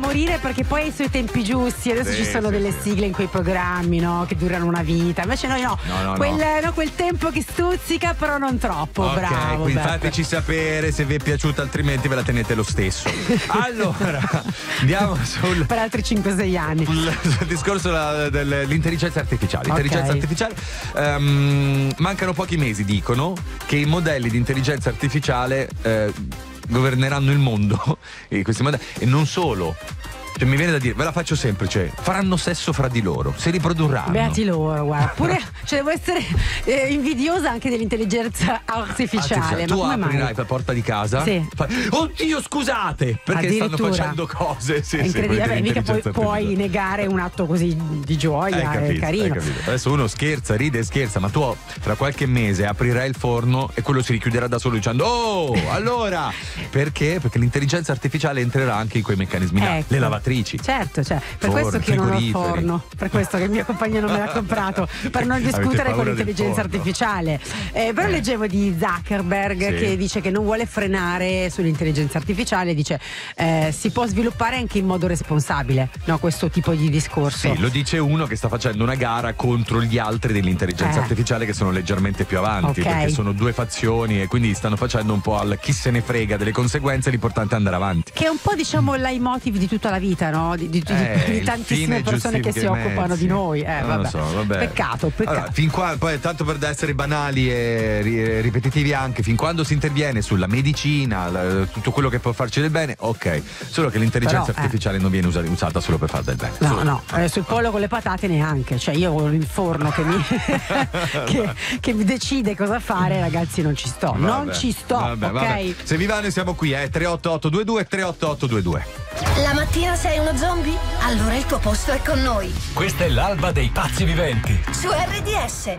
morire perché poi ai suoi tempi giusti. Adesso ci sono delle sigle in quei programmi, no? Che durano una vita. Invece noi no. Quel tempo che stuzzica, però non troppo. Bravo. Quindi fateci sapere se vi è piaciuta, altrimenti ve la tenete lo stesso. Allora, andiamo per altri 5-6 anni. Sul discorso dell'intelligenza artificiale. L'intelligenza artificiale, mancano pochi mesi, dicono, che i modelli di intelligenza artificiale governeranno il mondo. E questi modelli, e non solo. Cioè, mi viene da dire, ve la faccio semplice, faranno sesso fra di loro, si riprodurranno. Beati loro, guarda. Pure, cioè, devo essere invidiosa anche dell'intelligenza artificiale. Tu ma aprirai la porta di casa, oddio scusate, perché stanno facendo cose. Sì, incredibile. Mica puoi negare un atto così di gioia, è carino. Adesso uno scherza, ride e scherza, ma tu tra qualche mese aprirai il forno e quello si richiuderà da solo dicendo allora, perché? Perché l'intelligenza artificiale entrerà anche in quei meccanismi là, le lavatrici. Certo, per questo che io non ho il forno, per questo che il mio compagno non me l'ha comprato, per non discutere con l'intelligenza artificiale. Però leggevo di Zuckerberg che dice che non vuole frenare sull'intelligenza artificiale, dice si può sviluppare anche in modo responsabile, no, questo tipo di discorso. Sì, lo dice uno che sta facendo una gara contro gli altri dell'intelligenza artificiale che sono leggermente più avanti, perché sono due fazioni e quindi stanno facendo un po' al chi se ne frega delle conseguenze, l'importante è andare avanti. Che è un po', diciamo, il leitmotiv di tutta la vita, no? Di tantissime persone che si occupano di noi. Non lo so, vabbè. Peccato. Allora, fin qua, poi tanto per essere banali e ripetitivi anche, fin quando si interviene sulla medicina, tutto quello che può farci del bene, solo che l'intelligenza artificiale non viene usata solo per far del bene. Sul pollo con le patate neanche, cioè io ho il forno che mi che mi decide cosa fare, ragazzi, non ci sto. Vabbè. Se vi va noi siamo qui, 38822 38822. La mattina sei uno zombie? Allora il tuo posto è con noi. Questa è l'alba dei pazzi viventi. Su RDS.